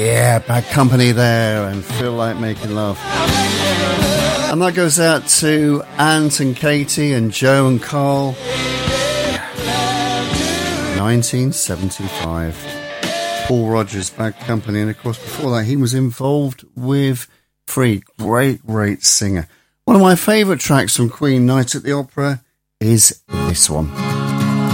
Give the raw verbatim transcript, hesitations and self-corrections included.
Yeah, Bad Company there and Feel Like Making Love. And that goes out to Ant and Katie and Joe and Carl. nineteen seventy-five. Paul Rogers, Bad Company. And of course, before that, he was involved with Free. Great, great singer. One of my favourite tracks from Queen, Night at the Opera, is this one.